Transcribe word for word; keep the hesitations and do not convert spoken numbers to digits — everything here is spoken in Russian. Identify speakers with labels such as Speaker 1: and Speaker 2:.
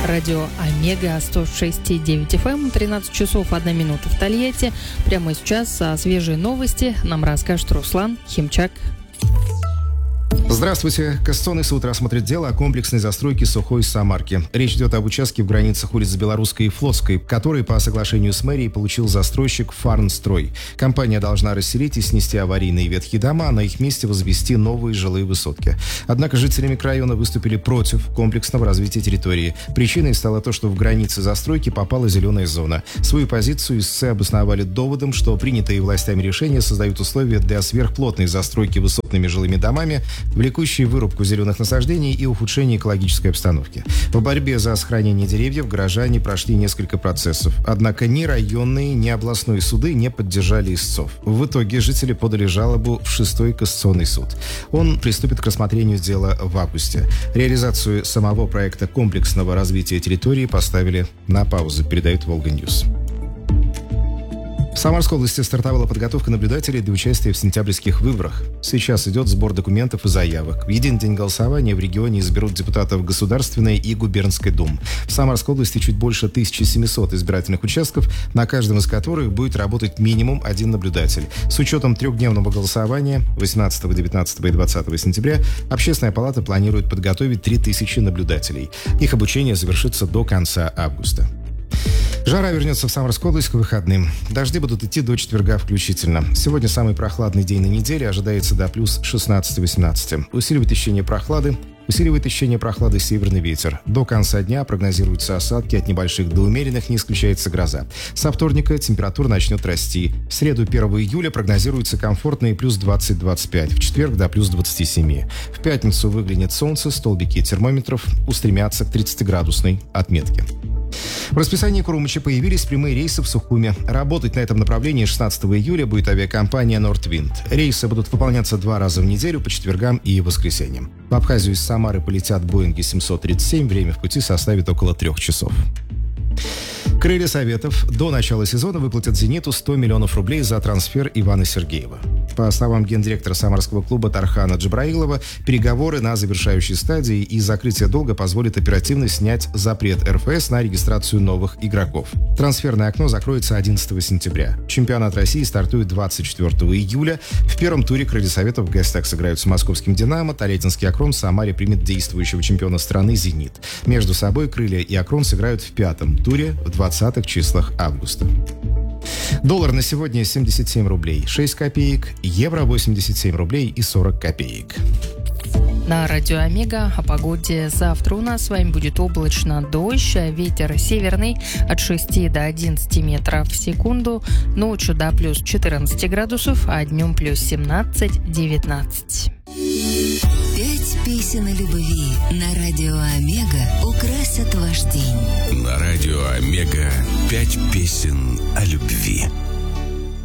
Speaker 1: Радио Омега сто шесть и девять эф эм, тринадцать часов одна минута в Тольятти. Прямо сейчас свежие новости нам расскажет Руслан Химчак.
Speaker 2: Здравствуйте. Кассационный суд рассмотрит дело о комплексной застройке Сухой Самарки. Речь идет об участке в границах улиц Белорусской и Флотской, который по соглашению с мэрией получил застройщик Фарнстрой. Компания должна расселить и снести аварийные ветхие дома, а на их месте возвести новые жилые высотки. Однако жители микрорайона выступили против комплексного развития территории. Причиной стало то, что в границы застройки попала зеленая зона. Свою позицию истцы обосновали доводом, что принятые властями решения создают условия для сверхплотной застройки высотными жилыми домами, влекущие вырубку зеленых насаждений и ухудшение экологической обстановки. В борьбе за сохранение деревьев горожане прошли несколько процессов. Однако ни районные, ни областные суды не поддержали истцов. В итоге жители подали жалобу в шестой кассационный суд. Он приступит к рассмотрению дела в августе. Реализацию самого проекта комплексного развития территории поставили на паузу, передает Волга-Ньюс. В Самарской области стартовала подготовка наблюдателей для участия в сентябрьских выборах. Сейчас идет сбор документов и заявок. В един день голосования в регионе изберут депутатов Государственной и Губернской дум. В Самарской области чуть больше тысяча семьсот избирательных участков, на каждом из которых будет работать минимум один наблюдатель. С учетом трехдневного голосования восемнадцатого, девятнадцатого и двадцатого сентября Общественная палата планирует подготовить три тысячи наблюдателей. Их обучение завершится до конца августа. Жара вернется в Самарскую область к выходным. Дожди будут идти до четверга включительно. Сегодня самый прохладный день на неделе, ожидается до плюс шестнадцать-восемнадцать. Усиливает ощущение прохлады. Усиливает ощущение прохлады северный ветер. До конца дня прогнозируются осадки от небольших до умеренных, не исключается гроза. Со вторника температура начнет расти. В среду первого июля прогнозируется комфортные плюс двадцать-двадцать пять. В четверг до плюс двадцать семь. В пятницу выглянет солнце, столбики термометров устремятся к тридцатиградусной отметке. В расписании Крумыча появились прямые рейсы в Сухуми. Работать на этом направлении шестнадцатого июля будет авиакомпания «Нордвинд». Рейсы будут выполняться два раза в неделю по четвергам и воскресеньям. В Абхазию из Самары полетят Боинги семьсот тридцать семь. Время в пути составит около трех часов. Крылья Советов до начала сезона выплатят «Зениту» сто миллионов рублей за трансфер Ивана Сергеева. По словам гендиректора самарского клуба Тархана Джабраилова, переговоры на завершающей стадии и закрытие долга позволит оперативно снять запрет эр эф эс на регистрацию новых игроков. Трансферное окно закроется одиннадцатого сентября. Чемпионат России стартует двадцать четвёртого июля. В первом туре Крылья Советов в гостях сыграют с московским «Динамо». Тольяттинский «Акрон» в Самаре примет действующего чемпиона страны «Зенит». Между собой «Крылья» и «Акрон» сыграют в пятом туре в двадцатых числах августа. Доллар на сегодня семьдесят семь рублей шесть копеек, евро восемьдесят семь рублей и сорок копеек.
Speaker 1: На радио Омега о погоде. Завтра у нас с вами будет облачно, дождь, ветер северный от шести до одиннадцати метров в секунду, ночью до плюс четырнадцати градусов, а днем плюс семнадцать-девятнадцать.
Speaker 3: Пять песен о любви на радио Омега украсят ваш день.
Speaker 4: На радио Омега пять песен о любви.